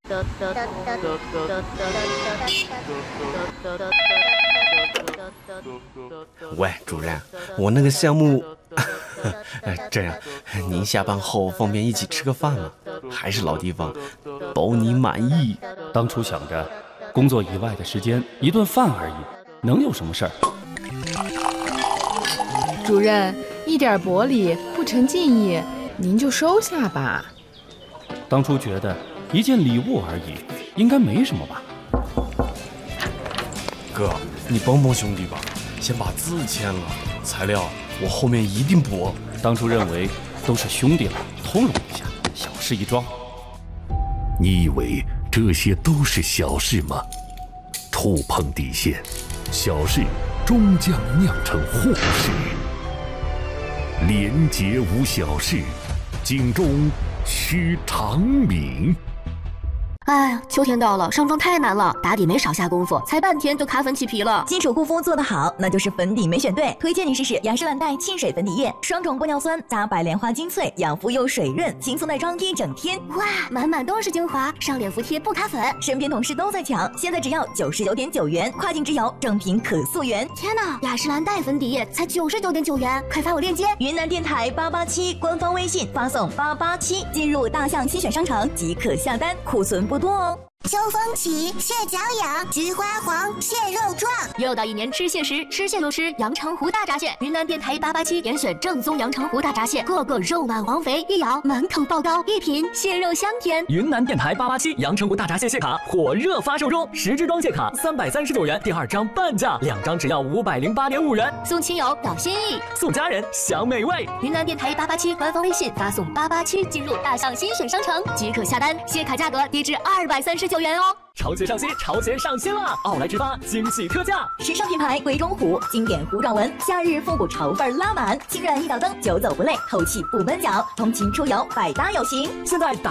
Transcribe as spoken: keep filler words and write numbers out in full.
喂，主任，我那个项目这样，您下班后方便一起吃个饭吗？还是老地方，包你满意。 当初想着工作以外的时间一顿饭而已，能有什么事儿？ 主任，一点薄礼不成敬意，您就收下吧。 当初觉得一件礼物而已，应该没什么吧。 哥，你帮帮兄弟吧，先把字签了，材料我后面一定补。 当初认为都是兄弟了，通融一下，小事一桩。 你以为这些都是小事吗？触碰底线，小事终将酿成祸事。廉洁无小事，警钟须长鸣。 哎呀，秋天到了，上妆太难了，打底没少下功夫，才半天就卡粉起皮了。 基础护肤做得好，那就是粉底没选对。推荐你试试雅诗兰黛沁水粉底液，双种玻尿酸加白莲花精粹，养肤又水润，轻松耐妆一整天。 哇，满满都是精华，上脸服帖不卡粉。 身边同事都在抢，现在只要九十九点九元，跨境直邮，正品可溯源。 天哪，雅诗兰黛粉底液才九十九点九元，快发我链接。 云南电台八八七官方微信发送八八七，进入大象精选商城即可下单，库存不多哦。 秋风起，蟹脚痒，菊花黄，蟹肉壮。 又到一年吃蟹时，吃蟹就吃阳澄湖大闸蟹。云南电台八八七严选正宗阳澄湖大闸蟹，个个肉满黄肥，一咬满口爆膏，一品蟹肉香甜。 云南电台八八七阳澄湖大闸蟹蟹卡火热发售中，十支装蟹卡三百三十九元，第二张半价，两张只要五百零八点五元。 送亲友表心意， 送家人享美味。 云南电台八八七官方微信发送八八七进入大象新选商城即可下单，蟹卡价格低至二百三十九元哦。 潮鞋上新，潮鞋上新啦！奥莱直发惊喜特价， 时尚品牌贵中虎，经典糊状纹，夏日复古潮范拉满，轻软一脚蹬，久走不累，透气不闷脚，通勤出游百搭有型。 现在打